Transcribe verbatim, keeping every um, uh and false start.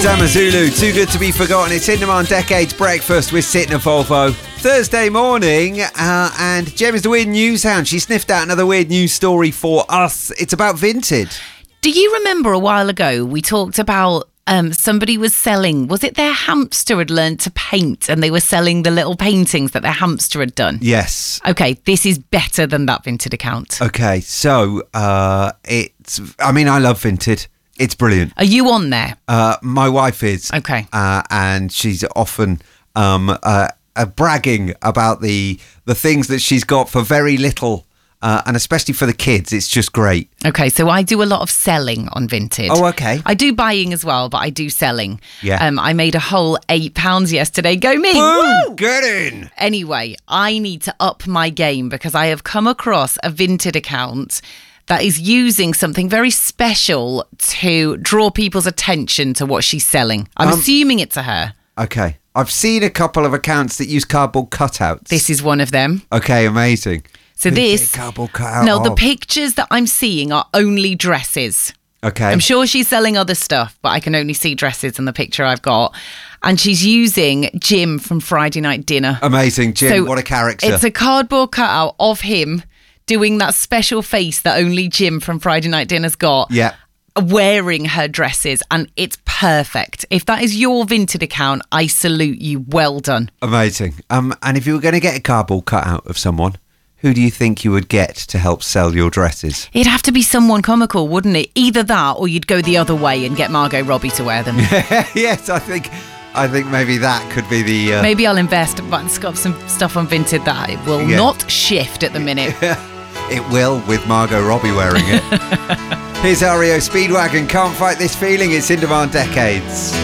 Zama Zulu, Too Good To Be Forgotten. It's In Demand Decades Breakfast with Sit in a Volvo. Thursday morning, uh, and Jem is the weird news hound. She sniffed out another weird news story for us. It's about Vinted. Do you remember a while ago we talked about um, somebody was selling, was it their hamster had learned to paint and they were selling the little paintings that their hamster had done? Yes. Okay, this is better than that Vinted account. Okay, so uh, it's, I mean, I love Vinted. It's brilliant. Are you on there? Uh, my wife is. Okay. Uh, and she's often um, uh, uh, bragging about the the things that she's got for very little. Uh, and especially for the kids, it's just great. Okay, so I do a lot of selling on Vinted. Oh, okay. I do buying as well, but I do selling. Yeah. Um, I made a whole eight pounds yesterday. Go me! Woo! Woo! Get in! Anyway, I need to up my game because I have come across a Vinted account that is using something very special to draw people's attention to what she's selling. I'm Um, assuming it's a her. Okay. I've seen a couple of accounts that use cardboard cutouts. This is one of them. Okay, amazing. So Who's this... it a cardboard cutout No, the of? pictures that I'm seeing are only dresses. Okay. I'm sure she's selling other stuff, but I can only see dresses in the picture I've got. And she's using Jim from Friday Night Dinner. Amazing, Jim. So what a character. It's a cardboard cutout of him doing that special face that only Jim from Friday Night Dinner's got. Yeah. Wearing her dresses, and it's perfect. If that is your Vinted account, I salute you. Well done. Amazing. Um, and if you were going to get a cardboard cutout of someone, who do you think you would get to help sell your dresses? It'd have to be someone comical, wouldn't it? Either that, or you'd go the other way and get Margot Robbie to wear them. Yes, I think I think maybe that could be the... Uh... Maybe I'll invest, but it's got some stuff on Vinted that it will Yeah. not shift at the minute. It will, with Margot Robbie wearing it. Here's R E O Speedwagon, Can't Fight This Feeling. It's In Demand Decades.